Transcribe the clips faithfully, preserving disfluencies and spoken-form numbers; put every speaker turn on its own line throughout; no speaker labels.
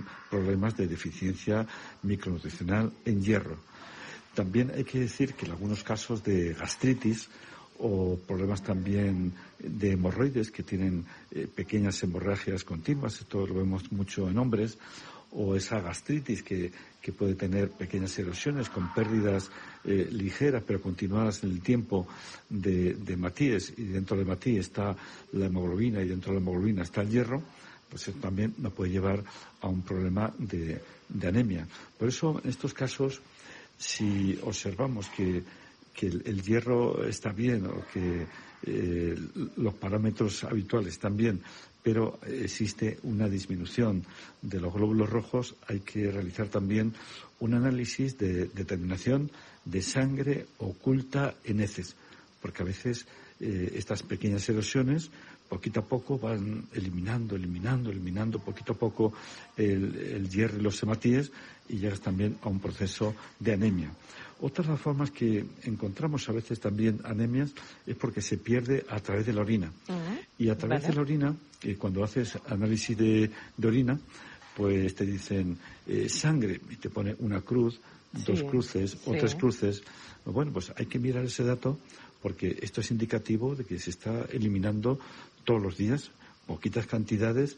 tienen problemas de deficiencia micronutricional en hierro. También hay que decir que en algunos casos de gastritis o problemas también de hemorroides que tienen eh, pequeñas hemorragias continuas, esto lo vemos mucho en hombres, o esa gastritis que, que puede tener pequeñas erosiones con pérdidas eh, ligeras pero continuadas en el tiempo de, de matíes, y dentro de matíes está la hemoglobina y dentro de la hemoglobina está el hierro, pues eso también nos puede llevar a un problema de, de anemia. Por eso, en estos casos, si observamos que, que el, el hierro está bien o que eh, los parámetros habituales están bien, pero existe una disminución de los glóbulos rojos, hay que realizar también un análisis de determinación de sangre oculta en heces, porque a veces eh, estas pequeñas erosiones poquito a poco van eliminando, eliminando, eliminando poquito a poco el, el hierro y los hematíes, y llegas también a un proceso de anemia. Otra de las formas que encontramos a veces también anemias es porque se pierde a través de la orina. Uh-huh. Y a través vale. de la orina, que cuando haces análisis de, de orina, pues te dicen eh, sangre y te pone una cruz, sí, dos cruces sí. o tres cruces. Bueno, pues hay que mirar ese dato porque esto es indicativo de que se está eliminando todos los días poquitas cantidades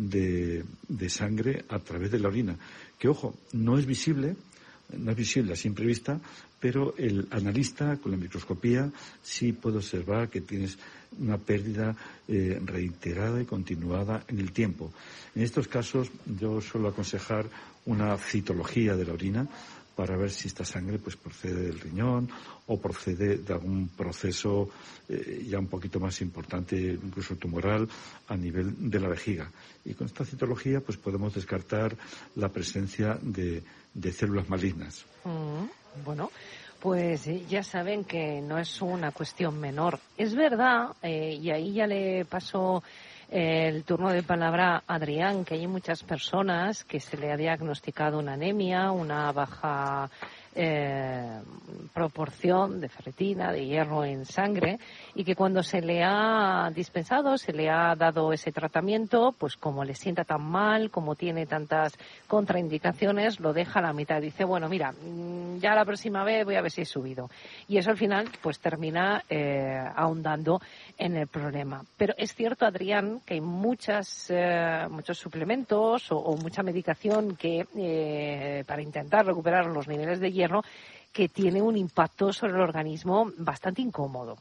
de, de sangre a través de la orina. Que, ojo, no es visible, no es visible a simple vista, pero el analista con la microscopía sí puede observar que tienes una pérdida eh, reiterada y continuada en el tiempo. En estos casos yo suelo aconsejar una citología de la orina para ver si esta sangre pues procede del riñón o procede de algún proceso eh, ya un poquito más importante, incluso tumoral, a nivel de la vejiga. Y con esta citología pues podemos descartar la presencia de, de células malignas.
Mm, bueno, pues ya saben que no es una cuestión menor. Es verdad, eh, y ahí ya le paso el turno de palabra a Adrián, que hay muchas personas que se le ha diagnosticado una anemia, una baja eh, proporción de ferritina, de hierro en sangre, y que cuando se le ha dispensado, se le ha dado ese tratamiento, pues como le sienta tan mal, como tiene tantas contraindicaciones, lo deja a la mitad. Dice, bueno, mira, ya la próxima vez voy a ver si he subido. Y eso al final pues termina eh, ahondando en el problema. Pero es cierto, Adrián, que hay muchas, eh, muchos suplementos o, o mucha medicación que eh, para intentar recuperar los niveles de hierro que tiene un impacto sobre el organismo bastante incómodo.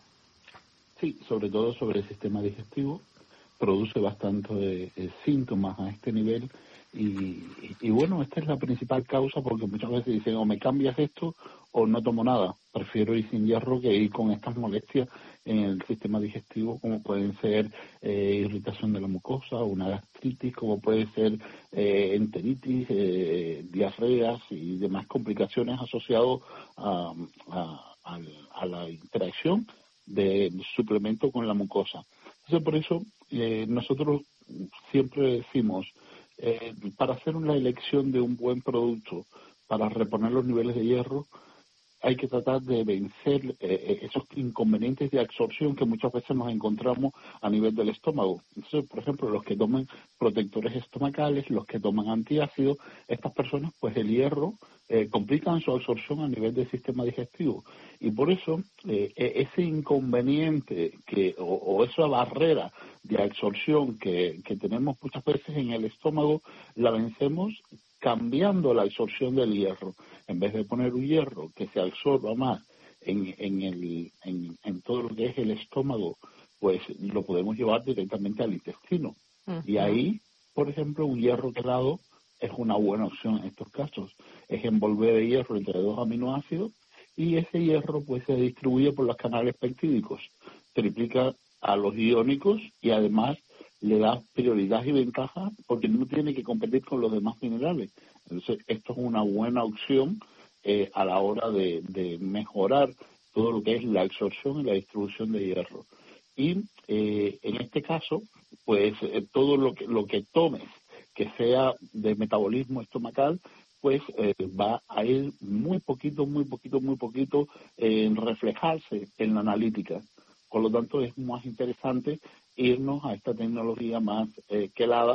Sí, sobre todo sobre el sistema digestivo, produce bastante eh, síntomas a este nivel y, y, y bueno, esta es la principal causa porque muchas veces dicen o me cambias esto o no tomo nada. Prefiero ir sin hierro que ir con estas molestias en el sistema digestivo, como pueden ser eh, irritación de la mucosa, una gastritis, como puede ser eh, enteritis, eh, diarreas y demás complicaciones asociadas a, a, a, a la interacción del suplemento con la mucosa. Entonces, por eso eh, nosotros siempre decimos, eh, para hacer una elección de un buen producto, para reponer los niveles de hierro, hay que tratar de vencer eh, esos inconvenientes de absorción que muchas veces nos encontramos a nivel del estómago. Entonces, por ejemplo, los que toman protectores estomacales, los que toman antiácidos, estas personas, pues el hierro eh, complican su absorción a nivel del sistema digestivo. Y por eso, eh, ese inconveniente que o, o esa barrera de absorción que, que tenemos muchas veces en el estómago, la vencemos cambiando la absorción del hierro. En vez de poner un hierro que se absorba más en, en, el, en, en todo lo que es el estómago, pues lo podemos llevar directamente al intestino. Uh-huh. Y ahí, por ejemplo, un hierro quelado es una buena opción en estos casos. Es envolver el hierro entre dos aminoácidos y ese hierro pues se distribuye por los canales peptídicos. Triplica a los iónicos y además le da prioridad y ventaja porque no tiene que competir con los demás minerales. Entonces, esto es una buena opción eh, a la hora de, de mejorar todo lo que es la absorción y la distribución de hierro. Y eh, en este caso, pues eh, todo lo que, lo que tomes que sea de metabolismo estomacal, pues eh, va a ir muy poquito, muy poquito, muy poquito en reflejarse en la analítica. Por lo tanto, es más interesante irnos a esta tecnología más eh, quelada,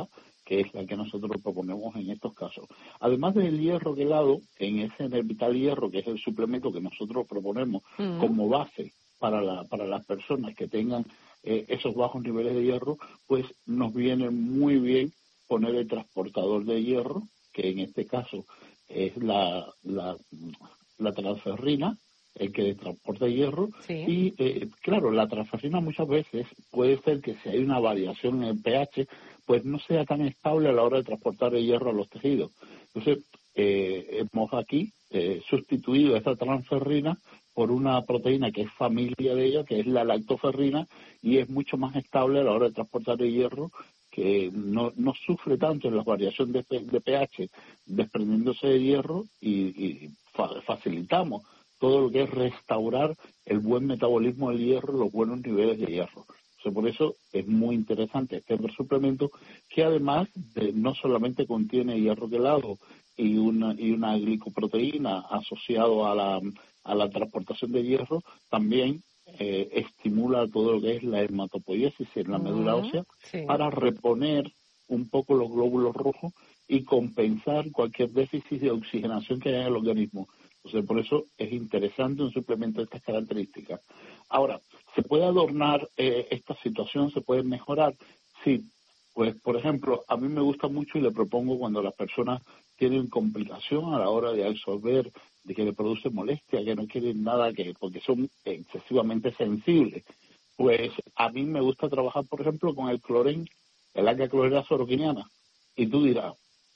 que es la que nosotros proponemos en estos casos. Además del hierro quelado, en ese Nervital Hierro, que es el suplemento que nosotros proponemos mm. como base para la, para las personas que tengan eh, esos bajos niveles de hierro, pues nos viene muy bien poner el transportador de hierro, que en este caso es la, la, la transferrina, el que transporta hierro, sí. y eh, claro, la transferrina muchas veces puede ser que si hay una variación en el pH, pues no sea tan estable a la hora de transportar el hierro a los tejidos. Entonces, eh, hemos aquí eh, sustituido esta transferrina por una proteína que es familia de ella, que es la lactoferrina, y es mucho más estable a la hora de transportar el hierro, que no, no sufre tanto en la variación de, de pH desprendiéndose de hierro, y, y fa- facilitamos todo lo que es restaurar el buen metabolismo del hierro, los buenos niveles de hierro. O sea, por eso es muy interesante este suplemento, que además de, no solamente contiene hierro quelado y una, y una glicoproteína asociado a la, a la transportación de hierro, también eh, estimula todo lo que es la hematopoiesis en la médula ósea, sí. para reponer un poco los glóbulos rojos y compensar cualquier déficit de oxigenación que haya en el organismo. Entonces, por eso es interesante un suplemento de estas características. Ahora, ¿se puede adornar eh, esta situación? ¿Se puede mejorar? Sí. Pues, por ejemplo, a mí me gusta mucho y le propongo cuando las personas tienen complicación a la hora de absorber, de que le produce molestia, que no quieren nada, que porque son excesivamente sensibles. Pues a mí me gusta trabajar, por ejemplo, con el clorén, el alga clorela soroquiniana. Y tú dirás,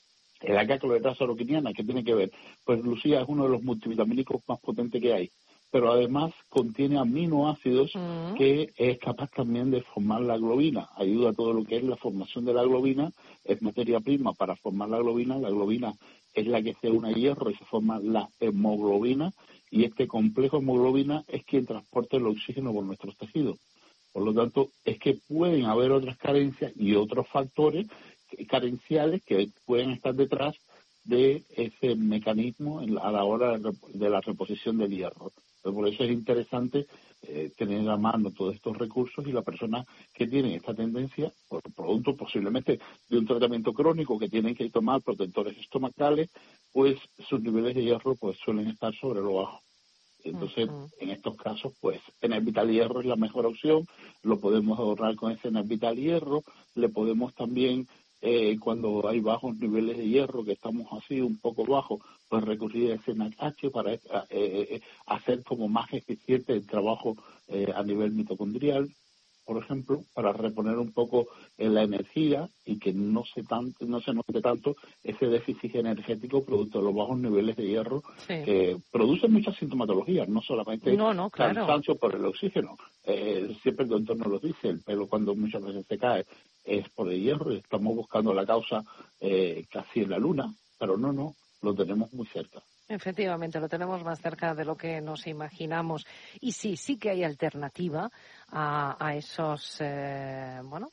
el alga clorela soroquiniana, ¿qué tiene que ver? Pues Lucía es uno de los multivitamínicos más potentes que hay, pero además contiene aminoácidos uh-huh. que es capaz también de formar la globina, ayuda a todo lo que es la formación de la globina, es materia prima para formar la globina, la globina es la que se une a hierro y se forma la hemoglobina, y este complejo hemoglobina es quien transporta el oxígeno por nuestros tejidos. Por lo tanto, es que pueden haber otras carencias y otros factores carenciales que pueden estar detrás de ese mecanismo a la hora de la reposición del hierro. Pero por eso es interesante eh, tener a mano todos estos recursos, y la persona que tiene esta tendencia, por producto posiblemente de un tratamiento crónico que tienen que tomar protectores estomacales, pues sus niveles de hierro pues suelen estar sobre lo bajo. Entonces, uh-huh. en estos casos, pues, Nervital Hierro es la mejor opción, lo podemos ahorrar con ese Nervital Hierro, le podemos también, eh, cuando hay bajos niveles de hierro, que estamos así un poco bajos, pues recurrir a ese N A C H para eh, eh, hacer como más eficiente el trabajo eh, a nivel mitocondrial, por ejemplo, para reponer un poco eh, la energía y que no se, tan, no se note tanto ese déficit energético producto de los bajos niveles de hierro, sí. que producen muchas sintomatologías, no solamente
no, no, claro.
cansancio por el oxígeno. Eh, siempre el doctor nos lo dice, el pelo cuando muchas veces se cae es por el hierro, y estamos buscando la causa eh, casi en la luna, pero no, no, lo tenemos muy cerca.
Efectivamente, lo tenemos más cerca de lo que nos imaginamos. Y sí, sí que hay alternativa a, a esos, eh, bueno,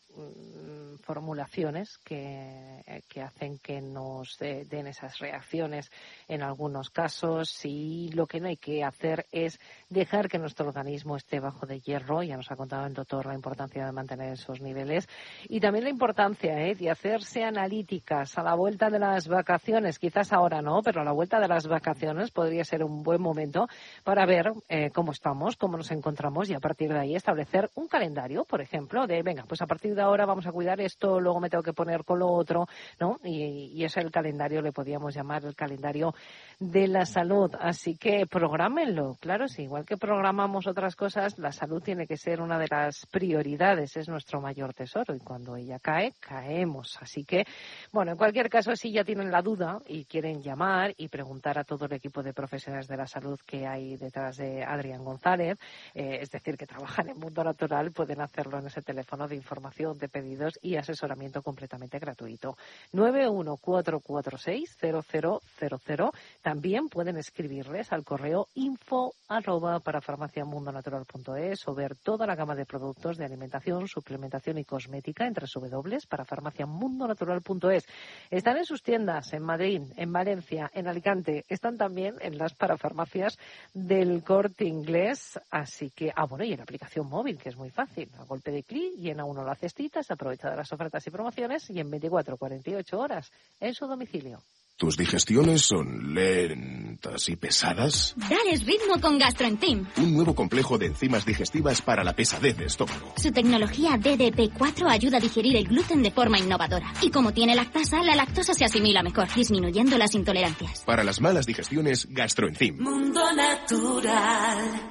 formulaciones que, que hacen que nos de, den esas reacciones en algunos casos, y lo que no hay que hacer es dejar que nuestro organismo esté bajo de hierro. Ya nos ha contado el doctor la importancia de mantener esos niveles, y también la importancia ¿eh? de hacerse analíticas a la vuelta de las vacaciones, quizás ahora no, pero a la vuelta de las vacaciones podría ser un buen momento para ver eh, cómo estamos, cómo nos encontramos, y a partir de ahí establecer un calendario, por ejemplo, de venga, pues a partir de ahora vamos a cuidar esto, luego me tengo que poner con lo otro, ¿no? Y, y eso el calendario le podíamos llamar el calendario de la salud. Así que prográmenlo, claro, sí, igual que programamos otras cosas, la salud tiene que ser una de las prioridades, es nuestro mayor tesoro, y cuando ella cae, caemos. Así que, bueno, en cualquier caso, si ya tienen la duda y quieren llamar y preguntar a todo el equipo de profesionales de la salud que hay detrás de Adrián González, eh, es decir, que trabajan en Mundo Natural, pueden hacerlo en ese teléfono de información, de pedidos y asesoramiento completamente gratuito. nueve uno cuatro cuatro seis cero cero cero cero. También pueden escribirles al correo info arroba para farmaciamundonatural punto es, o ver toda la gama de productos de alimentación, suplementación y cosmética en doble u doble u doble u para farmaciamundonatural punto es. Están en sus tiendas en Madrid, en Valencia, en Alicante. Están también en las parafarmacias del Corte Inglés. Así que, ah, bueno, y en la aplicación móvil, que es muy fácil. A golpe de clic, llena uno la cestilla citas, aprovecha de las ofertas y promociones y en veinticuatro a cuarenta y ocho horas en su domicilio.
¿Tus digestiones son lentas y pesadas?
Dales ritmo con GastroEnzyme.
Un nuevo complejo de enzimas digestivas para la pesadez de estómago.
Su tecnología D D P cuatro ayuda a digerir el gluten de forma innovadora. Y como tiene lactasa, la lactosa se asimila mejor, disminuyendo las intolerancias.
Para las malas digestiones, GastroEnzyme.
Mundo Natural.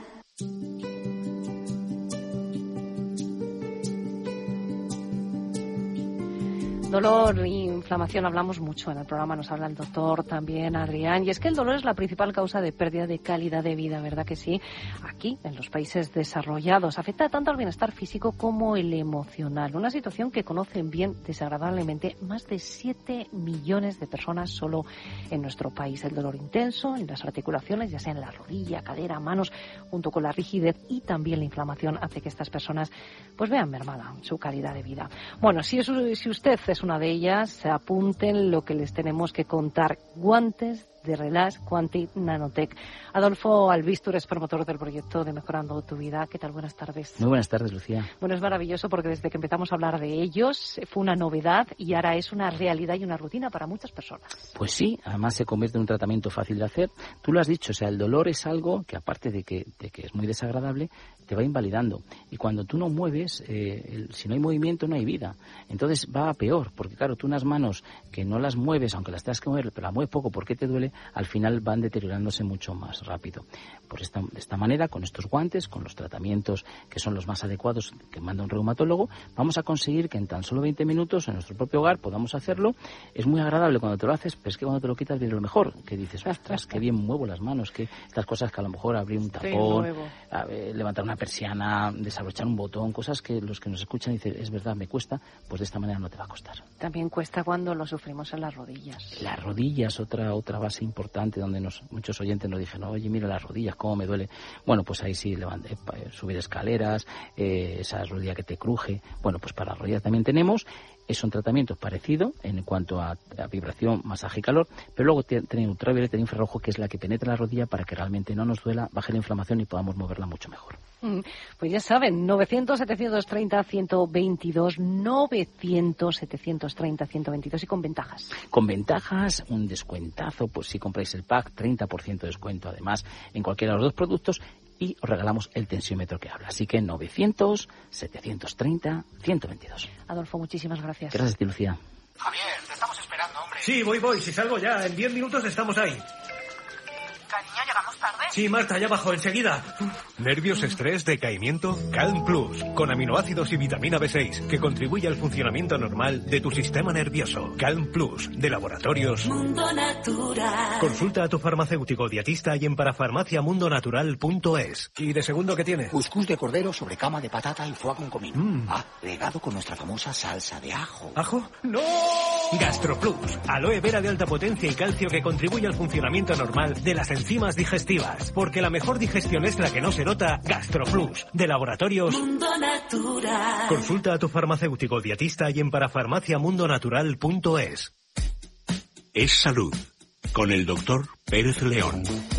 Dolor e inflamación hablamos mucho en el programa, nos habla el doctor también, Adrián, y es que el dolor es la principal causa de pérdida de calidad de vida, ¿verdad que sí? Aquí, en los países desarrollados, afecta tanto al bienestar físico como el emocional, una situación que conocen bien desagradablemente más de siete millones de personas solo en nuestro país. El dolor intenso en las articulaciones, ya sea en la rodilla, cadera, manos, junto con la rigidez y también la inflamación, hace que estas personas pues vean mermada su calidad de vida. Bueno, si, es, si usted es una de ellas, se apunten lo que les tenemos que contar. Guantes de Relax Quantic Nanotech. Adolfo Albistur es promotor del proyecto de Mejorando tu Vida. ¿Qué tal? Buenas tardes.
Muy buenas tardes, Lucía.
Bueno, es maravilloso porque desde que empezamos a hablar de ellos fue una novedad y ahora es una realidad y una rutina para muchas personas.
Pues sí, además se convierte en un tratamiento fácil de hacer. Tú lo has dicho, o sea, el dolor es algo que aparte de que, de que es muy desagradable, te va invalidando. Y cuando tú no mueves, eh, el, si no hay movimiento no hay vida. Entonces va a peor, porque claro, tú unas manos que no las mueves, aunque las tengas que mover, pero las mueves poco porque te duele, al final van deteriorándose mucho más rápido. Por esta, de esta manera, con estos guantes, con los tratamientos que son los más adecuados que manda un reumatólogo, vamos a conseguir que en tan solo veinte minutos en nuestro propio hogar podamos hacerlo. Es muy agradable cuando te lo haces, pero es que cuando te lo quitas viene lo mejor, que dices, ostras, qué bien muevo las manos, que estas cosas que a lo mejor abrir un tapón, a ver, levantar una persiana, desabrochar un botón, cosas que los que nos escuchan dicen, es verdad, me cuesta, pues de esta manera no te va a costar.
También cuesta cuando lo sufrimos en las rodillas.
Las rodillas, otra otra base importante donde nos, muchos oyentes nos dicen, oye, mira las rodillas, cómo me duele. Bueno, pues ahí sí, levante, subir escaleras, eh, esa rodilla que te cruje. Bueno, pues para las rodillas también tenemos. Es un tratamiento parecido en cuanto a, a vibración, masaje y calor, pero luego tiene ultravioleta e infrarrojo, que es la que penetra la rodilla para que realmente no nos duela, baje la inflamación y podamos moverla mucho mejor.
Pues ya saben, novecientos, setecientos treinta, ciento veintidós, novecientos, setecientos treinta, ciento veintidós y con ventajas.
Con ventajas, un descuentazo, pues si compráis el pack, treinta por ciento de descuento además en cualquiera de los dos productos y os regalamos el tensiómetro que habla. Así que novecientos, setecientos treinta, ciento veintidós.
Adolfo, muchísimas gracias.
Gracias a ti, Lucía.
Javier, te estamos esperando, hombre.
Sí, voy, voy. Si salgo ya, en diez minutos estamos ahí.
Cariño, ¿llegamos tarde?
Sí, Marta, ya bajo, enseguida.
¿Nervios, estrés, decaimiento? Calm Plus, con aminoácidos y vitamina B seis, que contribuye al funcionamiento normal de tu sistema nervioso. Calm Plus, de Laboratorios
Mundo Natural.
Consulta a tu farmacéutico dietista y en parafarmacia mundo natural punto es.
¿Y de segundo qué tiene?
Cuscús de cordero sobre cama de patata y foie con comino.
Mm.
Ah, regado con nuestra famosa salsa de ajo.
¿Ajo? ¡No!
GastroPlus, aloe vera de alta potencia y calcio que contribuye al funcionamiento normal de las enzimas digestivas. Porque la mejor digestión es la que no se nota. GastroPlus, de Laboratorios
Mundo Natural.
Consulta a tu farmacéutico dietista y en parafarmacia mundo natural punto es.
Es salud, con el doctor Pérez León.